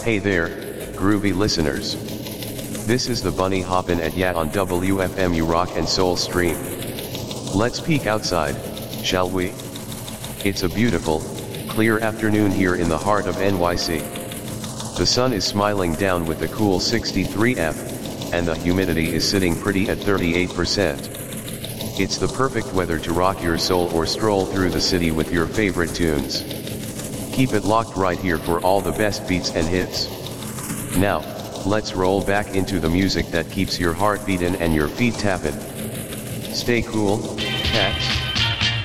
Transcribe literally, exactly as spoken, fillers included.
Hey there, groovy listeners. This is the Bunny Hoppin' at Yat on W F M U Rock and Soul Stream. Let's peek outside, shall we? It's a beautiful, clear afternoon here in the heart of N Y C. The sun is smiling down with a cool sixty-three F, and the humidity is sitting pretty at thirty-eight percent. It's the perfect weather to rock your soul or stroll through the city with your favorite tunes. Keep it locked right here for all the best beats and hits. Now, let's roll back into the music that keeps your heart beatin' and your feet tappin'. Stay cool, cats.